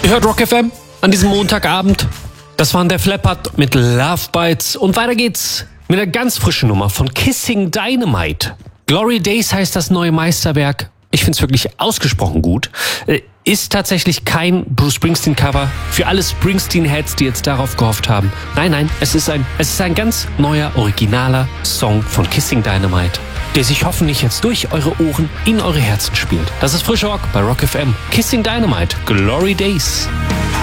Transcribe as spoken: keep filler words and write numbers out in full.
Ihr hört Rock F M an diesem Montagabend. Das waren der Flappert mit Love Bites. Und weiter geht's mit einer ganz frischen Nummer von Kissing Dynamite. Glory Days heißt das neue Meisterwerk. Ich find's wirklich ausgesprochen gut. Ist tatsächlich kein Bruce Springsteen-Cover für alle Springsteen-Heads, die jetzt darauf gehofft haben. Nein, nein, es ist ein, es ist ein ganz neuer, originaler Song von Kissing Dynamite, der sich hoffentlich jetzt durch eure Ohren in eure Herzen spielt. Das ist Frische Rock bei Rock F M. Kissing Dynamite, Glory Days.